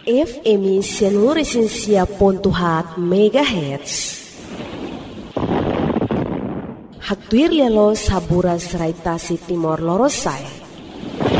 FM Seluruh Pontuhat MHz. Haktuir yelo sabura seraitasi Timor Lorosai.